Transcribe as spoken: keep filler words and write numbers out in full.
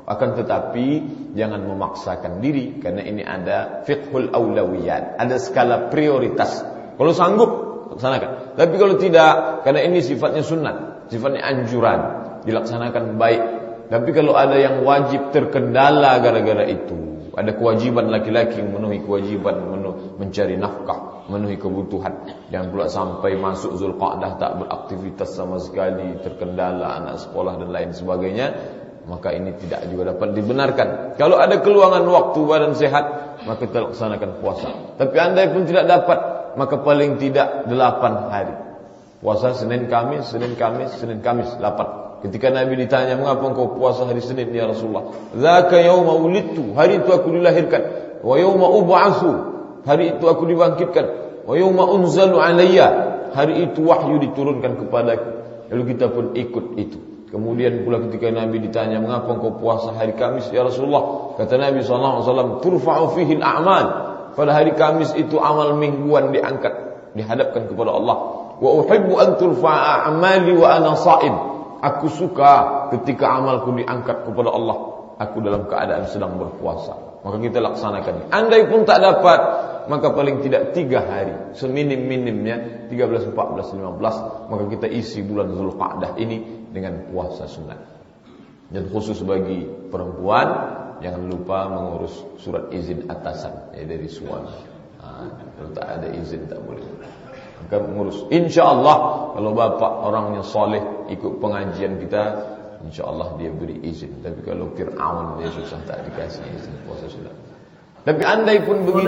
Akan tetapi jangan memaksakan diri, karena ini ada fiqhul aulawiyat, ada skala prioritas. Kalau sanggup laksanakan. Tapi kalau tidak, karena ini sifatnya sunnah, sifatnya anjuran, dilaksanakan baik. Tapi kalau ada yang wajib terkendala gara-gara itu, ada kewajiban laki-laki memenuhi kewajiban mencari nafkah, memenuhi kebutuhan, jangan pula sampai masuk Zulqa'dah tak beraktivitas sama sekali, terkendala anak sekolah dan lain sebagainya, maka ini tidak juga dapat dibenarkan. Kalau ada keluangan waktu, badan sehat, maka kita laksanakan puasa. Tapi andai pun tidak dapat, maka paling tidak delapan hari puasa. Senin Kamis, Senin Kamis, Senin Kamis, delapan. Ketika Nabi ditanya, mengapa engkau puasa hari Senin ya Rasulullah? Dzaka yauma wulidtu, hari itu aku dilahirkan. Wa yauma ub'atsu, hari itu aku dibangkitkan. Wa yauma unzalu alayya, hari itu wahyu diturunkan kepadaku. Lalu kita pun ikut itu. Kemudian pula ketika Nabi ditanya, mengapa engkau puasa hari Kamis ya Rasulullah? Kata Nabi sallallahu alaihi wasallam, turfa'u fihi al-a'mal. Pada hari Kamis itu amal mingguan diangkat, dihadapkan kepada Allah. Wa uhibbu an turfa'a a'mali wa ana sha'im. Aku suka ketika amalku diangkat kepada Allah, aku dalam keadaan sedang berpuasa. Maka kita laksanakan. Andai pun tak dapat, maka paling tidak tiga hari, seminim-minimnya tiga belas, empat belas, lima belas, maka kita isi bulan Zulqa'dah ini dengan puasa sunat. Dan khusus bagi perempuan, jangan lupa mengurus surat izin atasan, ya, dari suami. Nah, kalau tak ada izin tak boleh. Maka mengurus. Insya Allah kalau bapak orangnya soleh, ikut pengajian kita, insya Allah dia beri izin. Tapi kalau Fir'aun dia susah, tak dikasih izin puasa sunat. Tapi andai pun begitu,